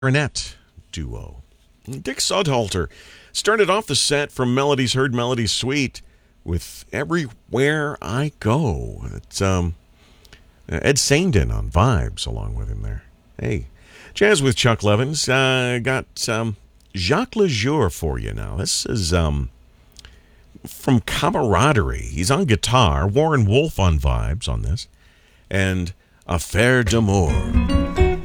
clarinet duo. Dick Sodhalter started off the set from Melodies Heard, Melodies Sweet with Everywhere I Go. It's Ed Saindon on Vibes along with him there. Hey, Jazz with Chuck Levins. Got Jacques Lejour for you now. This is from Camaraderie. He's on guitar. Warren Wolf on Vibes on this. And Affaire d'Amour.